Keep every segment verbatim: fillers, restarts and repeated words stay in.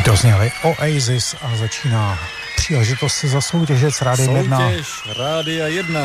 Dozněli Oasis a začíná příležitost se zasoutěžit s Rádiem jedna. Soutěž Rádia jedna.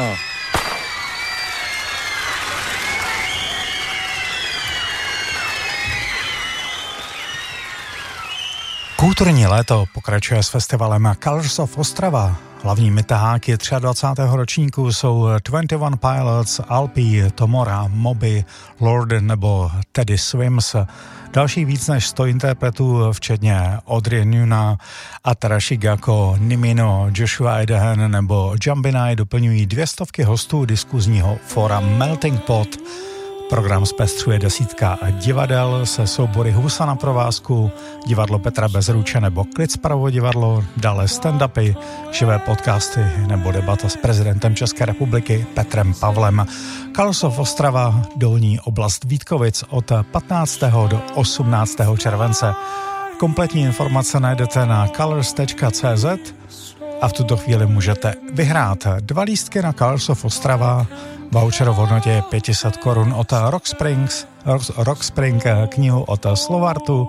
Kulturní léto pokračuje s festivalem Colors of Ostrava. Hlavními taháky dvacátého třetího ročníku jsou dvacet jedna Pilots, Alpi, Tomora, Moby, Lord nebo Teddy Swims. Další víc než sto interpretů, včetně Audrey Nuna, Atarashi Gakko, Nimino, Joshua Idahan nebo Jumbinai doplňují dvě stovky hostů diskuzního fóra Melting Pot. Program zpestřuje desítka divadel se soubory Husa na provázku, divadlo Petra Bezruče nebo Klitsparovo divadlo, dále stand-upy, živé podcasty nebo debata s prezidentem České republiky Petrem Pavlem. Colors of Ostrava, dolní oblast Vítkovic od patnáctého do osmnáctého července. Kompletní informace najdete na colors tečka cé zet a v tuto chvíli můžete vyhrát dva lístky na Colors of Ostrava. Voucher v hodnotě je pět set korun od Rock Springs, Rock Spring, knihu od Slovartu,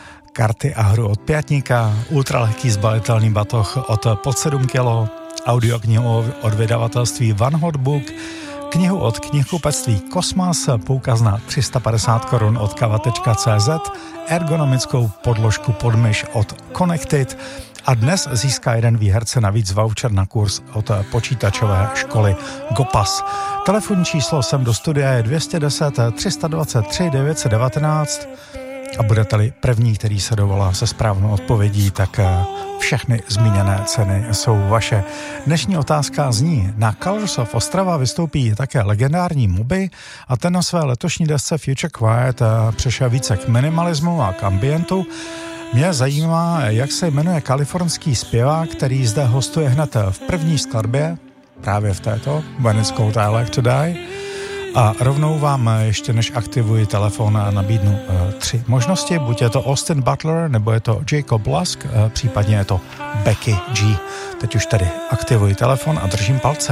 karty a hru od Pětníka, ultralehký zbalitelný batoh od Pod sedm kilo, audioknihu od vydavatelství One Hot Book, knihu od knihkupectví Kosmas, poukaz na tři sta padesát korun od kava tečka cé zet, ergonomickou podložku pod myš od Connected a dnes získá jeden výherce navíc voucher na kurz od počítačové školy Gopas. Telefonní číslo sem do studia je dvě jedna nula tři dva tři devět jedna devět a budete-li první, který se dovolá se správnou odpovědí, tak všechny zmíněné ceny jsou vaše. Dnešní otázka zní: na Colors of Ostrava vystoupí také legendární Moby a ten na své letošní desce Future Quiet přešel více k minimalismu a k ambientu. Mě zajímá, jak se jmenuje kalifornský zpěvák, který zde hostuje hned v první skladbě, právě v této, When It's Cold I Like to Die. A rovnou vám, ještě než aktivuji telefon, nabídnu uh, tři možnosti. Buď je to Austin Butler, nebo je to Jacob Lusk, uh, případně je to Becky G. Teď už tady aktivuji telefon a držím palce.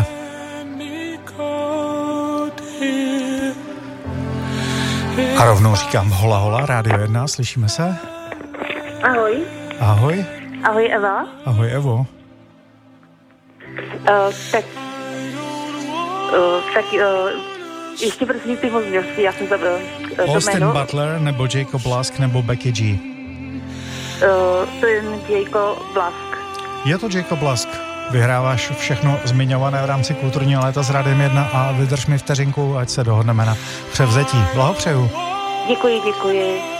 A rovnou říkám hola hola, Rádio jedna, slyšíme se? Ahoj. Ahoj. Ahoj, Eva. Ahoj, Evo. Uh, tak, uh, tak uh, ještě prosím ty možnosti, já jsem to, uh, Austin jméno. Butler, nebo Jacob Lusk, nebo Becky G? Uh, to je Jacob Lusk. Je to Jacob Lusk. Vyhráváš všechno zmiňované v rámci kulturního léta s Rádiem jedna a vydrž mi vteřinku, ať se dohodneme na převzetí. Blahopřeju. Děkuji, děkuji.